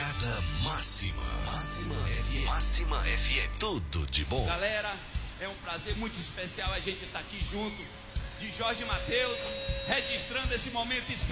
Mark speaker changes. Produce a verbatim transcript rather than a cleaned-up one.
Speaker 1: Pegada Máxima. Máxima F M. Máxima F M. Tudo de bom.
Speaker 2: Galera, é um prazer muito especial a gente estar aqui junto de Jorge Mateus, registrando esse momento especial.